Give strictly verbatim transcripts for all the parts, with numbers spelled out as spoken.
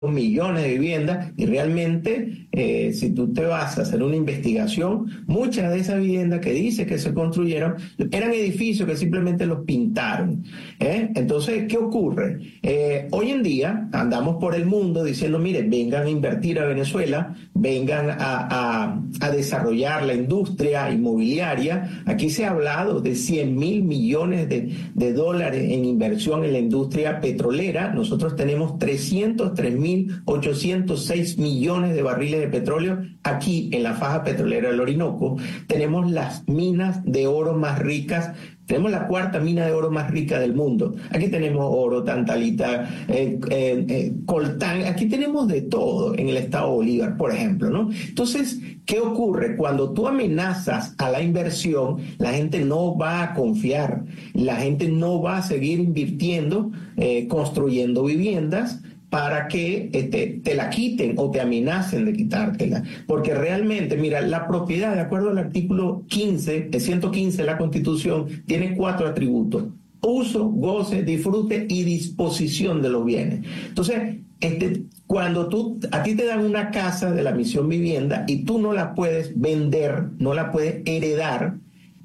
millones de viviendas y realmente eh, si tú te vas a hacer una investigación, muchas de esas viviendas que dice que se construyeron eran edificios que simplemente los pintaron, ¿eh? Entonces, ¿qué ocurre? Eh, hoy en día andamos por el mundo diciendo, mire, vengan a invertir a Venezuela, vengan a, a, a desarrollar la industria inmobiliaria. Aquí se ha hablado de cien mil millones de, de dólares en inversión en la industria petrolera. Nosotros tenemos trescientos tres mil ochocientos seis millones de barriles de petróleo aquí en la faja petrolera del Orinoco. Tenemos las minas de oro más ricas. Tenemos la cuarta mina de oro más rica del mundo. Aquí tenemos oro, tantalita, eh, eh, eh, coltán. Aquí tenemos de todo en el estado Bolívar, por ejemplo, ¿no? Entonces, ¿qué ocurre? Cuando tú amenazas a la inversión, la gente no va a confiar. La gente no va a seguir invirtiendo, eh, construyendo viviendas para que este, te la quiten o te amenacen de quitártela. Porque realmente, mira, la propiedad, de acuerdo al artículo quince, de ciento quince de la Constitución, tiene cuatro atributos: uso, goce, disfrute y disposición de los bienes. Entonces, este, cuando tú, a ti te dan una casa de la Misión Vivienda y tú no la puedes vender, no la puedes heredar,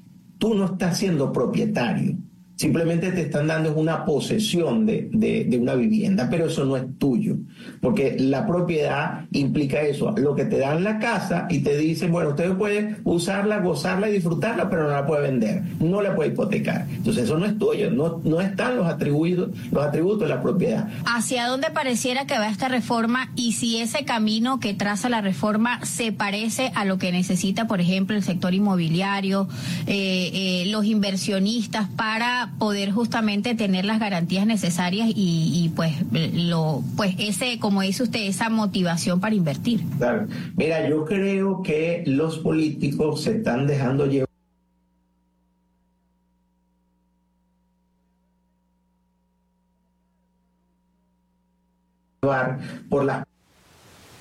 tú no estás siendo propietario. Simplemente te están dando una posesión de, de, de una vivienda, pero eso no es tuyo, porque la propiedad implica eso, lo que te dan la casa y te dicen, bueno, usted puede usarla, gozarla y disfrutarla, pero no la puede vender, no la puede hipotecar. Entonces eso no es tuyo, no, no están los atributos, los atributos de la propiedad. ¿Hacia dónde pareciera que va esta reforma y si ese camino que traza la reforma se parece a lo que necesita, por ejemplo, el sector inmobiliario, eh, eh, los inversionistas para poder justamente tener las garantías necesarias y, y pues lo pues ese, como dice usted, esa motivación para invertir? Claro. Mira, yo creo que los políticos se están dejando llevar por las